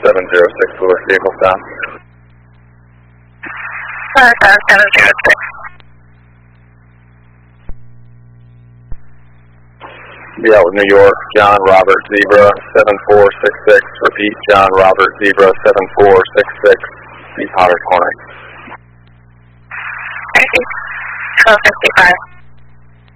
706 Lewis, vehicle stop. 706. Be out with New York, John Robert Zebra 7466. Repeat, John Robert Zebra 7466. Be Potter's Corner. Thank you. 1255.